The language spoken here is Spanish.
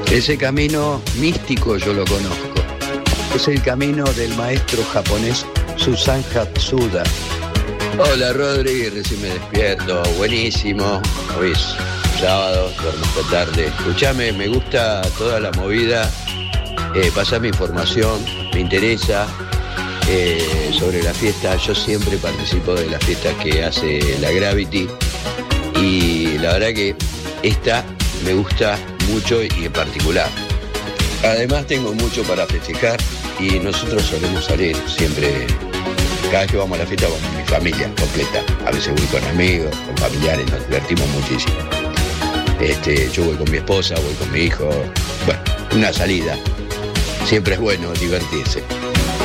Ese camino místico yo lo conozco. Es el camino del maestro japonés Susan Hatsuda. Hola Rodri, recién me despierto. Buenísimo. Hoy es sábado, duermo esta tarde. Escuchame, me gusta toda la movida. Pasame información, me interesa sobre la fiesta. Yo siempre participo de las fiestas que hace la Gravity. Y la verdad que esta me gusta mucho y en particular. Además tengo mucho para festejar y nosotros solemos salir siempre, cada vez que vamos a la fiesta con mi familia completa. A veces voy con amigos, con familiares, nos divertimos muchísimo. Yo voy con mi esposa, voy con mi hijo. Bueno, una salida. Siempre es bueno divertirse.